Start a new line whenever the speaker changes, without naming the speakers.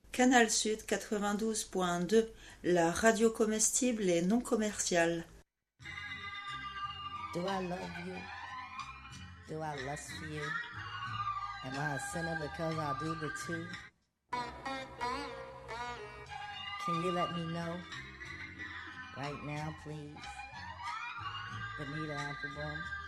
Canal Sud 92.2, la radio comestible et non commerciale.
Do I love you? Do I lust for you? Am I a sinner because I do the two? Can you let me know? Right now, please. Benita Applebum.